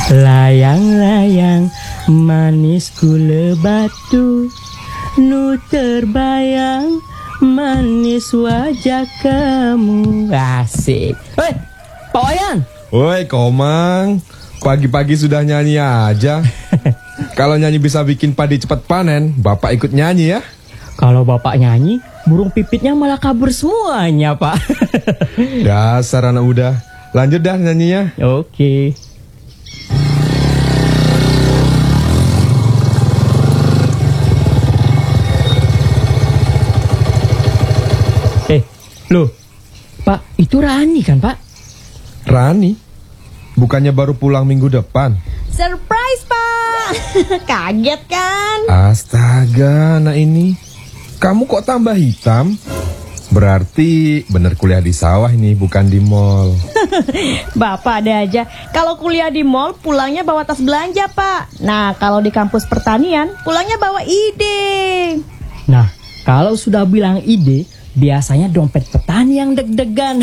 Layang-layang manis gula batu, nu terbayang manis wajah kamu. Asik. Hei, Pak Wayan. Woi, Komang. Pagi-pagi sudah nyanyi aja. Kalau nyanyi bisa bikin padi cepat panen, Bapak ikut nyanyi ya. Kalau Bapak nyanyi, burung pipitnya malah kabur semuanya, Pak. Dasar anak muda. Lanjut dah nyanyinya. Oke. Loh, Pak, itu Rani kan, Pak? Rani? Bukannya baru pulang minggu depan? Surprise, Pak! Kaget kan? Astaga, anak ini. Kamu kok tambah hitam? Berarti bener kuliah di sawah ini, bukan di mall. Bapak ada aja. Kalau kuliah di mall, pulangnya bawa tas belanja, Pak. Nah, kalau di kampus pertanian, pulangnya bawa ide. Nah, kalau sudah bilang ide, biasanya dompet petani yang deg-degan.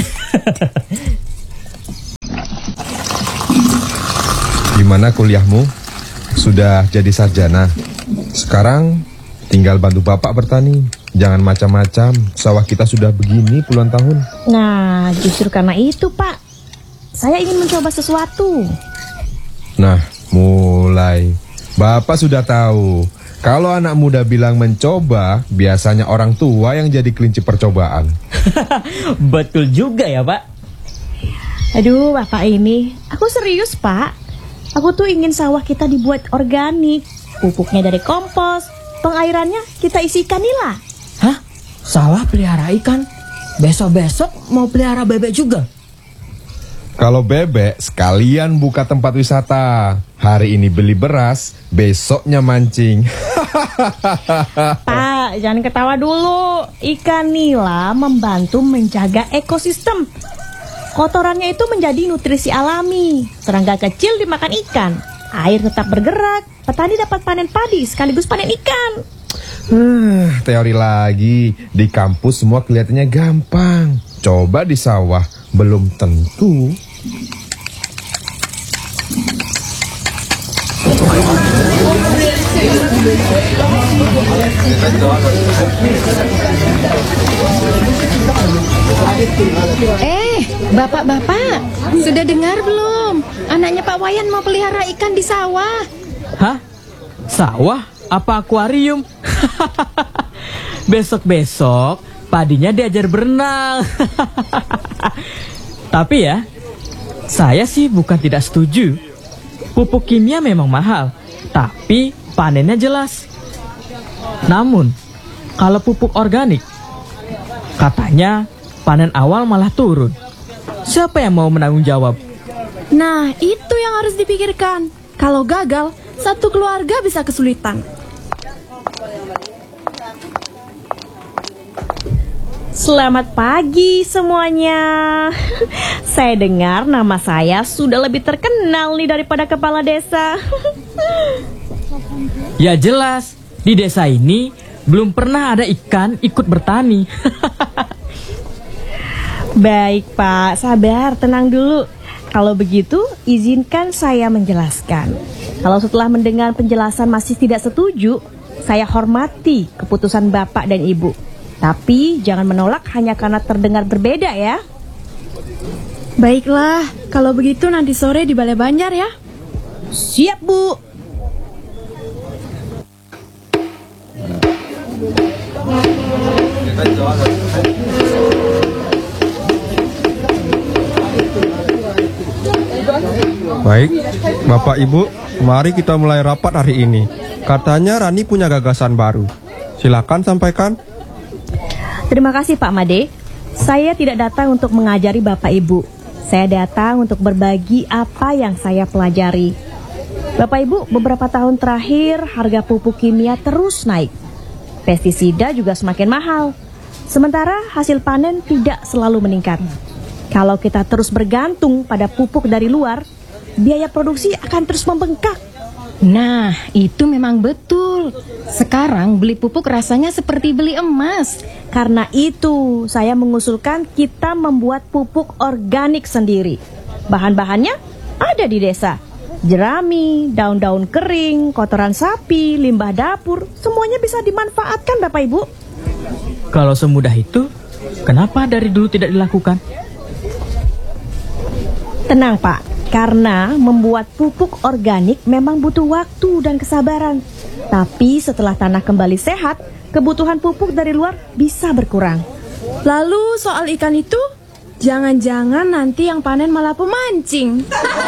Gimana kuliahmu? Sudah jadi sarjana? Sekarang tinggal bantu bapak bertani. Jangan macam-macam, sawah kita sudah begini puluhan tahun. Nah, justru karena itu, Pak, saya ingin mencoba sesuatu. Nah, mulai. Bapak sudah tahu, kalau anak muda bilang mencoba, biasanya orang tua yang jadi kelinci percobaan. Betul juga ya, Pak. Aduh, Bapak ini, aku serius, Pak. Aku tuh ingin sawah kita dibuat organik. Pupuknya dari kompos, pengairannya kita isi ikan nila. Hah? Sawah pelihara ikan? Besok-besok mau pelihara bebek juga? Kalau bebek, sekalian buka tempat wisata. Hari ini beli beras, besoknya mancing. Pak, jangan ketawa dulu. Ikan nila membantu menjaga ekosistem. Kotorannya itu menjadi nutrisi alami. Serangga kecil dimakan ikan. Air tetap bergerak. Petani dapat panen padi sekaligus panen ikan. Teori lagi. Di kampus semua kelihatannya gampang. Coba di sawah, belum tentu. Bapak-bapak, sudah dengar belum? Anaknya Pak Wayan mau pelihara ikan di sawah. Hah? Sawah? Apa akuarium? Besok-besok padinya diajar berenang. Tapi ya, saya sih bukan tidak setuju. Pupuk kimia memang mahal, tapi panennya jelas. Namun, kalau pupuk organik, katanya panen awal malah turun. Siapa yang mau menanggung jawab? Nah, itu yang harus dipikirkan. Kalau gagal, satu keluarga bisa kesulitan. Selamat pagi semuanya. Saya dengar nama saya sudah lebih terkenal nih daripada kepala desa. Ya jelas, di desa ini belum pernah ada ikan ikut bertani. Baik Pak, sabar, tenang dulu. Kalau begitu, izinkan saya menjelaskan. Kalau setelah mendengar penjelasan masih tidak setuju, saya hormati keputusan Bapak dan Ibu. Tapi jangan menolak hanya karena terdengar berbeda ya. Baiklah, kalau begitu nanti sore di Balai Banjar ya. Siap, Bu. Baik, Bapak Ibu, mari kita mulai rapat hari ini. Katanya Rani punya gagasan baru. Silakan sampaikan. Terima kasih Pak Made. Saya tidak datang untuk mengajari Bapak Ibu. Saya datang untuk berbagi apa yang saya pelajari. Bapak Ibu, beberapa tahun terakhir harga pupuk kimia terus naik. Pestisida juga semakin mahal. Sementara hasil panen tidak selalu meningkat. Kalau kita terus bergantung pada pupuk dari luar, biaya produksi akan terus membengkak. Nah, itu memang betul. Sekarang beli pupuk rasanya seperti beli emas. Karena itu, saya mengusulkan kita membuat pupuk organik sendiri. Bahan-bahannya ada di desa. Jerami, daun-daun kering, kotoran sapi, limbah dapur, semuanya bisa dimanfaatkan Bapak Ibu. Kalau semudah itu, kenapa dari dulu tidak dilakukan? Tenang Pak, karena membuat pupuk organik memang butuh waktu dan kesabaran. Tapi setelah tanah kembali sehat, kebutuhan pupuk dari luar bisa berkurang. Lalu soal ikan itu, jangan-jangan nanti yang panen malah pemancing.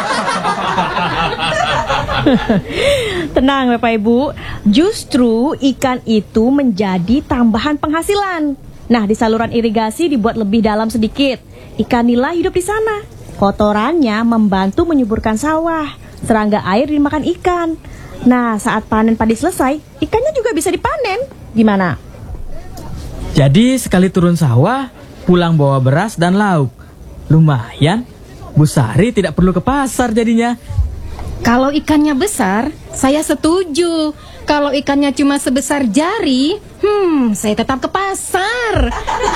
Tenang Bapak Ibu, justru ikan itu menjadi tambahan penghasilan. Nah, di saluran irigasi dibuat lebih dalam sedikit. Ikan nila hidup di sana. Kotorannya membantu menyuburkan sawah. Serangga air dimakan ikan. Nah, saat panen padi selesai, ikannya juga bisa dipanen. Gimana? Jadi sekali turun sawah, pulang bawa beras dan lauk. Lumayan, Bu Sari tidak perlu ke pasar jadinya. Kalau ikannya besar, saya setuju. Kalau ikannya cuma sebesar jari, saya tetap ke pasar.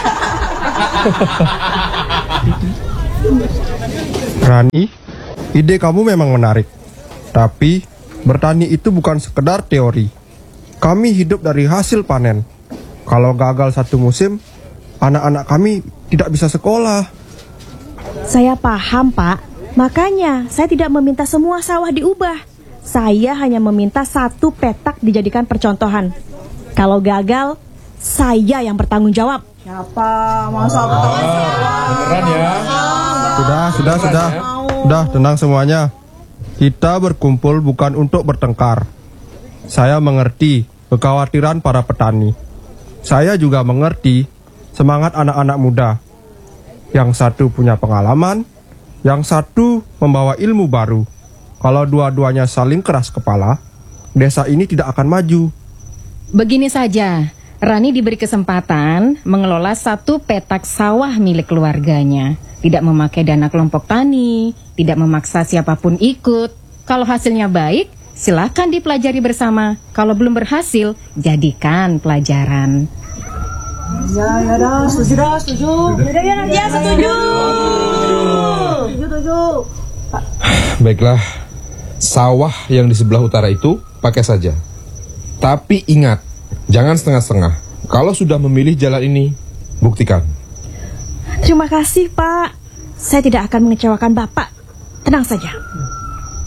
Rani, ide kamu memang menarik. Tapi, bertani itu bukan sekedar teori. Kami hidup dari hasil panen. Kalau gagal satu musim, anak-anak kami tidak bisa sekolah. Saya paham Pak, makanya saya tidak meminta semua sawah diubah. Saya hanya meminta satu petak dijadikan percontohan. Kalau gagal, saya yang bertanggung jawab. Siapa? Masa Beneran ya? Sudah, tenang semuanya. Kita berkumpul bukan untuk bertengkar. Saya mengerti kekhawatiran para petani. Saya juga mengerti semangat anak-anak muda. Yang satu punya pengalaman, yang satu membawa ilmu baru. Kalau dua-duanya saling keras kepala, desa ini tidak akan maju. Begini saja, Rani diberi kesempatan mengelola satu petak sawah milik keluarganya. Tidak memakai dana kelompok tani, tidak memaksa siapapun ikut. Kalau hasilnya baik, silakan dipelajari bersama. Kalau belum berhasil, jadikan pelajaran. Baiklah, sawah yang di sebelah utara itu pakai saja. Tapi ingat, jangan setengah-setengah. Kalau sudah memilih jalan ini, buktikan. Terima kasih Pak. Saya tidak akan mengecewakan Bapak. Tenang saja.